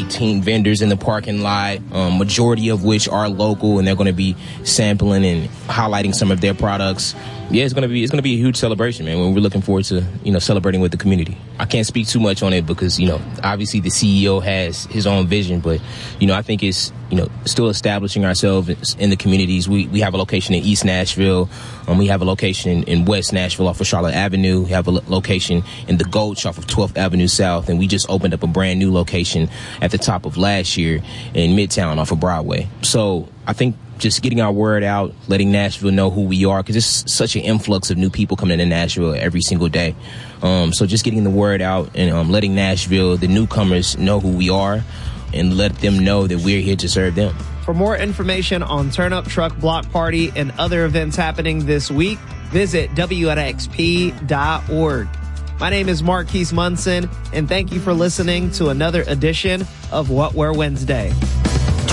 15 vendors in the parking lot, majority of which are local, and they're going to be sampling and highlighting some of their products. Yeah, it's going to be a huge celebration, man. We're looking forward to, celebrating with the community. I can't speak too much on it because, obviously the CEO has his own vision, but, I think it's, still establishing ourselves in the communities. We have a location in East Nashville. We have a location in West Nashville off of Charlotte Avenue. We have a location in the Gulch off of 12th Avenue South. And we just opened up a brand new location at the top of last year in Midtown off of Broadway. So I think just getting our word out, letting Nashville know who we are, because it's such an influx of new people coming into Nashville every single day. So just getting the word out and letting Nashville, the newcomers, know who we are and let them know that we're here to serve them. For more information on Turn Up Truck Block Party and other events happening this week, visit WNXP.org. My name is Marquise Munson, and thank you for listening to another edition of What Wear Wednesday.